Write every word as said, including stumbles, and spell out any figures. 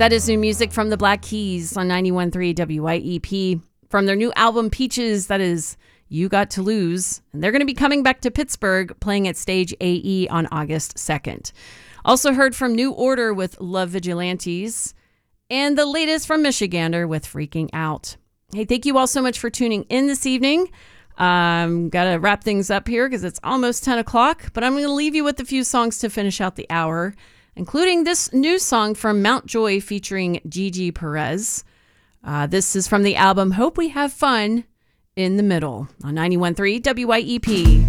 That is new music from the Black Keys on ninety-one point three W Y E P. From their new album, Peaches, that is You Got to Lose. And they're going to be coming back to Pittsburgh, playing at Stage A E on August second. Also heard from New Order with Love Vigilantes. And the latest from Michigander with Freaking Out. Hey, thank you all so much for tuning in this evening. Um, got to wrap things up here because it's almost ten o'clock. But I'm going to leave you with a few songs to finish out the hour, including this new song from Mountjoy featuring Gigi Perez. Uh, this is from the album Hope We Have Fun in the Middle on ninety-one point three W Y E P.